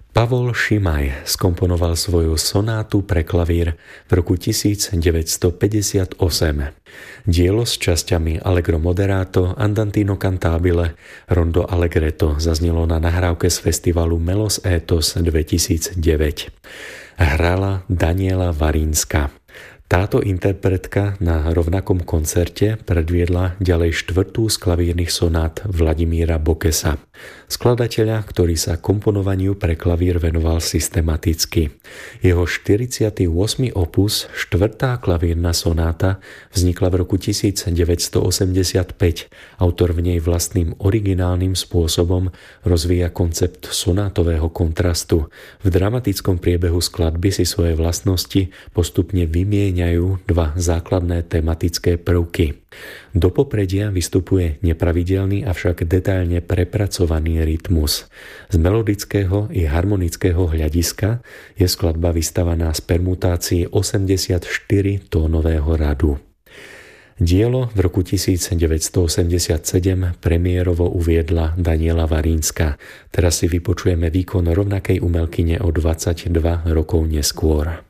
Pavol Šimaj skomponoval svoju sonátu pre klavír v roku 1958. Dielo s časťami Allegro moderato, Andantino cantabile, Rondo allegretto zaznelo na nahrávke z festivalu Melos Ethos 2009. Hrala Daniela Varínska. Táto interpretka na rovnakom koncerte predviedla ďalej štvrtú z klavírnych sonát Vladimíra Bokesa, skladateľa, ktorý sa komponovaniu pre klavír venoval systematicky. Jeho 48. opus, štvrtá klavírna sonáta, vznikla v roku 1985. Autor v nej vlastným originálnym spôsobom rozvíja koncept sonátového kontrastu. V dramatickom priebehu skladby si svoje vlastnosti postupne vymieňajú dva základné tematické prvky. Do popredia vystupuje nepravidelný, avšak detailne prepracovaný rytmus. Z melodického i harmonického hľadiska je skladba vystavaná z permutácií 84 tónového radu. Dielo v roku 1987 premiérovo uviedla Daniela Varínska. Teraz si vypočujeme výkon rovnakej umelkyne o 22 rokov neskôr.